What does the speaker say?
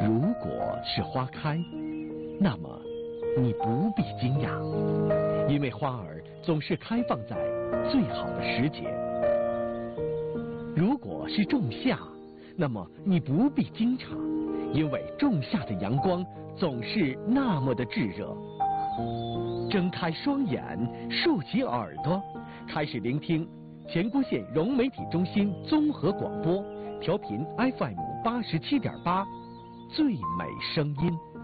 如果是花开，那么你不必惊讶，因为花儿总是开放在最好的时节。如果是仲夏，那么你不必惊诧，因为仲夏的阳光总是那么的炙热。睁开双眼，竖起耳朵，开始聆听前郭县融媒体中心综合广播，调频 FM87.8，最美声音。